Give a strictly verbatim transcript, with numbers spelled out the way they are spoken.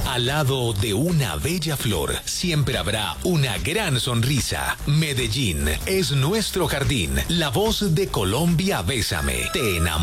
Al lado de una bella flor, siempre habrá una gran sonrisa. Medellín es nuestro jardín. La voz de Colombia, bésame. Te enamora.